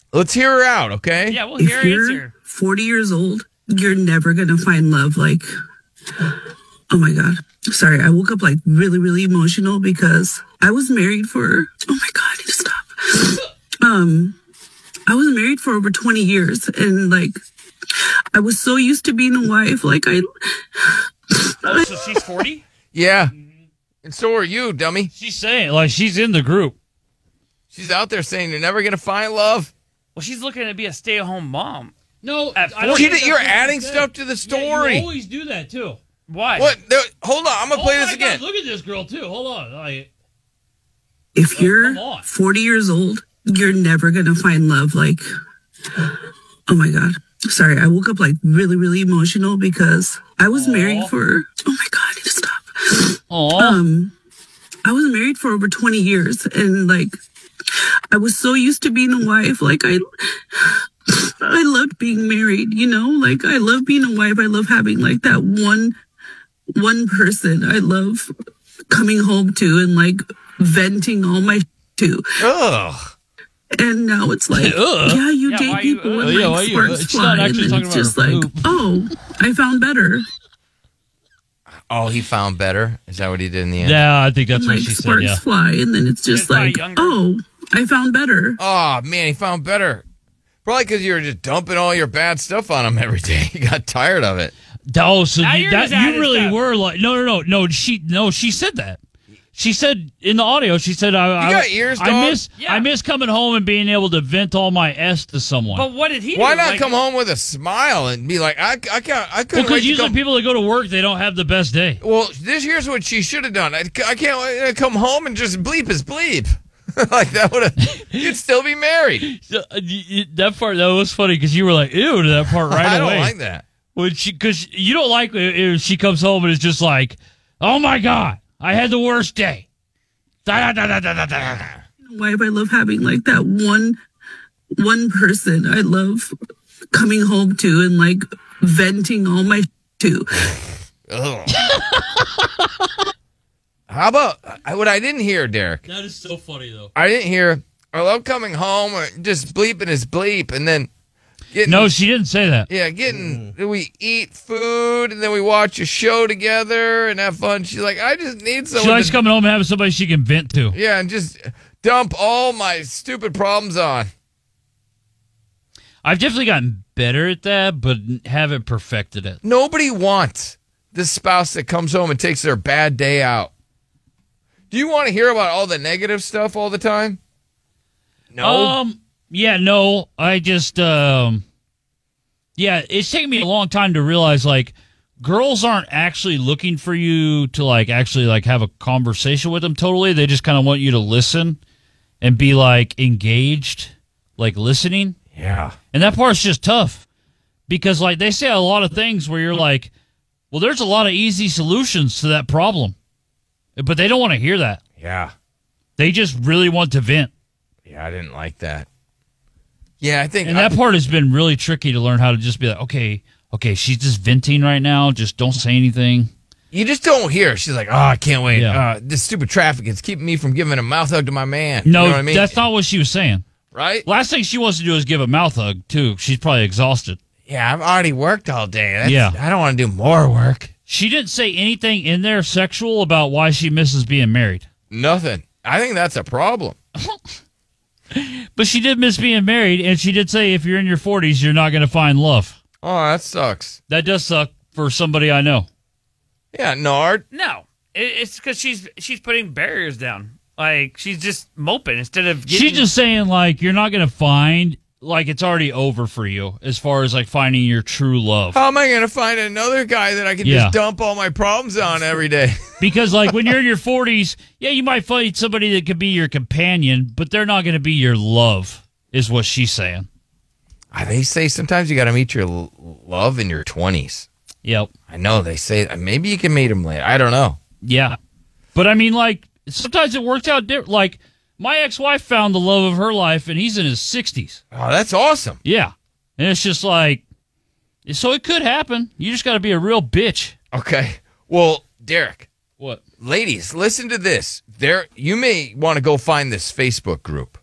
Let's hear her out, okay? Yeah, we'll hear If her you're answer. 40 years old, you're never going to find love like, oh my God. Sorry, I woke up like really, really emotional because I was married for, oh my God, I need to stop. I was married for over 20 years and like, I was so used to being a wife. Like Oh, so she's 40? Yeah. And so are you, dummy. She's saying, like, she's in the group. She's out there saying you're never going to find love. Well, she's looking to be a stay-at-home mom. No, At I don't 40. think You're that's what she adding said. stuff to the Yeah, story. you always do that, too. Why? What? Hold on. I'm going to play Oh, this my again. God, look at this girl, too. Hold on. Like, if you're come on. 40 years old, you're never going to find love like, oh my God. Sorry, I woke up like really, really emotional because I was married for, oh my God, I need to stop. I was married for over 20 years and like, I was so used to being a wife. Like I loved being married, you know, like I love being a wife. I love having like that one person I love coming home to and like venting all my to. Ugh. And now it's like, Ugh. yeah, you Yeah, date why you- people and yeah, why like you- sparks she's fly, not and actually then talking it's about just her like, poop. oh, I found better. Oh, he found better? Is that what he did in the end? yeah, I think that's And what like she said, sparks yeah. fly, and then it's just It's probably like, younger. oh, I found better. Oh, man, he found better. Probably because you were just dumping all your bad stuff on him every day. He got tired of it. Oh, so Now you, you're that, just adding you really stuff. were like, no, she said that. She said in the audio, she said, You got ears, dog? Yeah. I miss coming home and being able to vent all my S to someone. But what did he do? Why not Like, come home with a smile and be like, I couldn't wait Because to usually come. people that go to work, they don't have the best day. Well, here's what she should have done. I can't wait to come home and just bleep his bleep. Like that would have, you'd still be married. So, that part, that was funny because you were like, ew, to that part right I away. don't like that. Because you don't like if she comes home and it's just like, oh my God, I had the worst day. Da, da, da, da, da, da, da. Wife, I love having like that one person I love coming home to and like venting all my to. Ugh. How about what I didn't hear, Derek? That is so funny, though. I didn't hear, I love coming home, or just bleeping his bleep, and then getting. No, she didn't say that. Yeah, we eat food, and then we watch a show together and have fun. She's like, I just need someone. She likes to, coming home and having somebody she can vent to. yeah, and just dump all my stupid problems on. I've definitely gotten better at that, but haven't perfected it. Nobody wants this spouse that comes home and takes their bad day out. Do you want to hear about all the negative stuff all the time? No. Yeah, no. I just, yeah, it's taken me a long time to realize, like, girls aren't actually looking for you to, like, actually, like, have a conversation with them totally. They just kind of want you to listen and be, like, engaged, like, listening. Yeah. And that part's just tough because, like, they say a lot of things where you're like, well, there's a lot of easy solutions to that problem. But they don't want to hear that. Yeah. They just really want to vent. Yeah, I didn't like that. Yeah, I think. And that part has been really tricky to learn how to just be like, okay, she's just venting right now. Just don't say anything. You just don't hear. She's like, oh, I can't wait. Yeah. This stupid traffic is keeping me from giving a mouth hug to my man. No, You know what I mean? that's not what she was saying. Right? Last thing she wants to do is give a mouth hug, too. She's probably exhausted. Yeah, I've already worked all day. Yeah. I don't want to do more work. She didn't say anything in there sexual about why she misses being married. Nothing. I think that's a problem. But she did miss being married, and she did say if you're in your 40s, you're not going to find love. Oh, that sucks. That does suck for somebody I know. Yeah, Nard. No, it's because she's putting barriers down. Like she's just moping instead of. Getting, She's just saying, like, you're not going to find, like, it's already over for you as far as, like, finding your true love. How am I going to find another guy that I can Yeah. just dump all my problems on every day? Because, like, when you're in your 40s, yeah, you might find somebody that could be your companion, but they're not going to be your love, is what she's saying. They say sometimes you got to meet your love in your 20s. Yep. I know they say maybe you can meet him later. I don't know. Yeah. But, I mean, like, sometimes it works out different. Like, my ex-wife found the love of her life, and he's in his 60s. Oh, that's awesome. Yeah. And it's just like, so it could happen. You just got to be a real bitch. Okay. Well, Derek. What? Ladies, listen to this. You may want to go find this Facebook group.